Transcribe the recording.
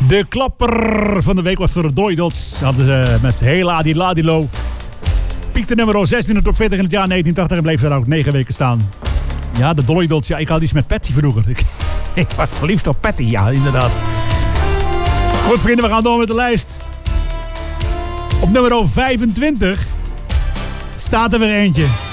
De klapper van de week was voor de Doidels. Hadden ze met Hela die Ladilo. Piekte nummer 16 op top 40 in het jaar 1980 en bleef daar ook 9 weken staan. Ja, de Doidels. Ja, ik had iets met Patty vroeger. Ik was verliefd op Patty, ja, inderdaad. Goed, vrienden, we gaan door met de lijst. Op nummer 25 staat er weer eentje.